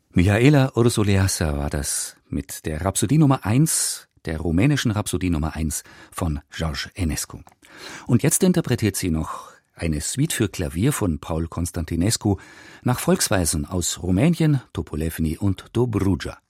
Mihaela Ursuleasa war das mit der Rhapsodie Nummer 1, der rumänischen Rhapsodie Nummer 1 von George Enescu. Und jetzt interpretiert sie noch eine Suite für Klavier von Paul Constantinescu nach Volksweisen aus Rumänien, Topolevni und Dobruja.